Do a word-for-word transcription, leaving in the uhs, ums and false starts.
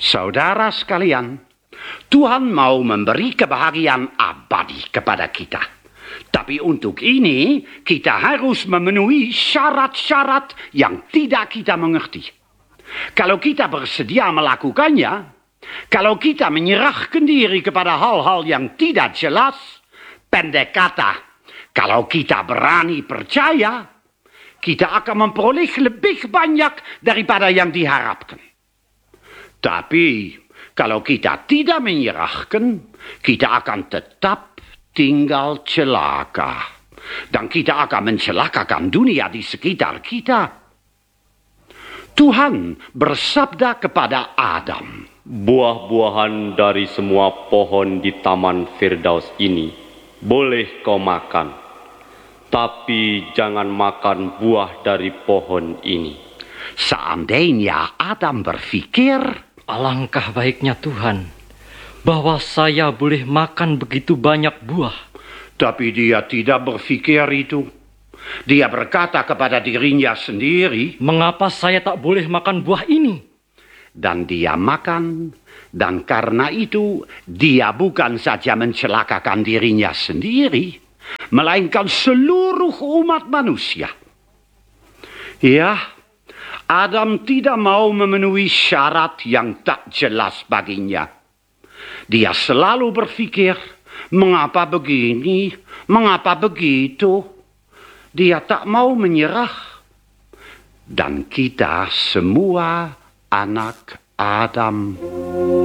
Saudara sekalian, Tuhan mau memberi kebahagiaan abadi kepada kita. Tapi untuk ini, kita harus memenuhi syarat-syarat yang tidak kita mengerti. Kalau kita bersedia melakukannya, kalau kita menyerahkan diri kepada hal-hal yang tidak jelas, pendek kata, kalau kita berani percaya, kita akan memperoleh lebih banyak daripada yang diharapkan. Tapi kalau kita tidak menyerahkan, kita akan tetap tinggal celaka. Dan kita akan mencelakakan dunia di sekitar kita. Tuhan bersabda kepada Adam, buah-buahan dari semua pohon di Taman Firdaus ini boleh kau makan, tapi jangan makan buah dari pohon ini. Seandainya Adam berpikir, alangkah baiknya Tuhan, bahwa saya boleh makan begitu banyak buah. Tapi dia tidak berpikir itu. Dia berkata kepada dirinya sendiri, mengapa saya tak boleh makan buah ini? Dan dia makan, dan karena itu dia bukan saja mencelakakan dirinya sendiri, melainkan seluruh umat manusia. Ya, Adam tidak mau memenuhi syarat yang tak jelas baginya. Dia selalu berpikir, mengapa begini, mengapa begitu? Dia tak mau menyerah. Dan kita semua anak Adam.